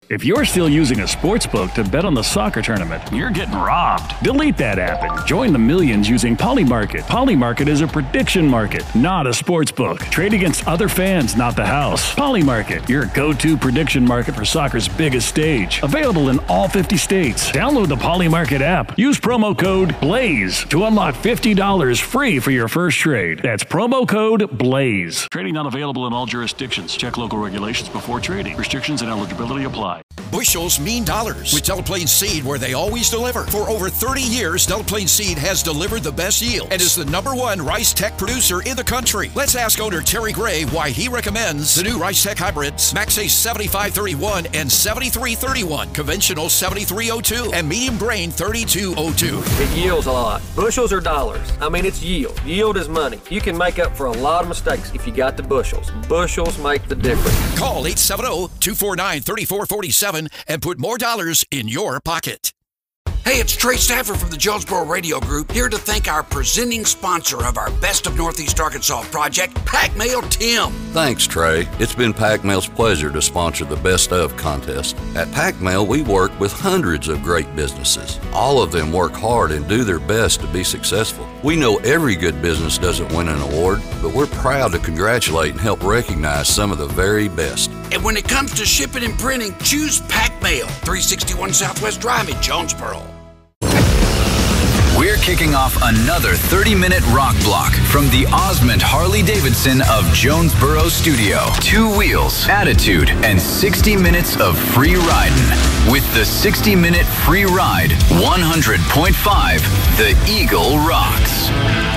If you're still using a sportsbook to bet on the soccer tournament, you're getting robbed. Delete that app and join the millions using Polymarket. Polymarket is a prediction market, not a sportsbook. Trade against other fans, not the house. Polymarket, your go-to prediction market for soccer's biggest stage. Available in all 50 states. Download the Polymarket app. Use promo code BLAZE to unlock $50 free for your first trade. That's promo code BLAZE. Trading not available in all jurisdictions. Check local regulations before trading. Restrictions and eligibility apply. Bushels mean dollars with Delaplane Seed, where they always deliver. For over 30 years, Delaplane Seed has delivered the best yield and is the #1 rice tech producer in the country. Let's ask owner Terry Gray why he recommends the new rice tech hybrids, Max A 7531 and 7331, conventional 7302, and medium grain 3202. It yields a lot. Bushels are dollars. I mean, it's yield. Yield is money. You can make up for a lot of mistakes if you got the bushels. Bushels make the difference. Call 870-249-3447 and put more dollars in your pocket. Hey, it's Trey Stafford from the Jonesboro Radio Group, here to thank our presenting sponsor of our Best of Northeast Arkansas project, Pac Mail Tim. Thanks, Trey. It's been Pac Mail's pleasure to sponsor the Best of contest. At Pac Mail, we work with hundreds of great businesses. All of them work hard and do their best to be successful. We know every good business doesn't win an award, but we're proud to congratulate and help recognize some of the very best. And when it comes to shipping and printing, choose Pac Mail, 361 Southwest Drive in Jonesboro. We're kicking off another 30-minute rock block from the Osmond Harley-Davidson of Jonesboro Studio. 2 wheels, attitude, and 60 minutes of free riding. With the 60-minute free ride, 100.5, The Eagle rocks.